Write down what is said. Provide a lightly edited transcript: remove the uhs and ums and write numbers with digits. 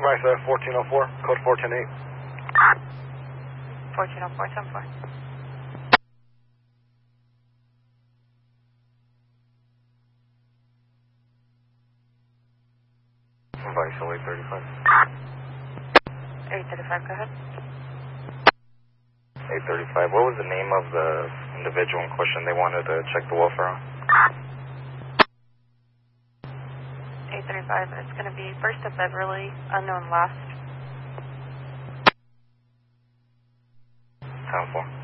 Vice 1404, code 4108. 140474. Vice 835. 835, go ahead. 835. What was the name of the individual in question they wanted to check the welfare on? 835, it's going to be First of Beverly, unknown last. 10-4.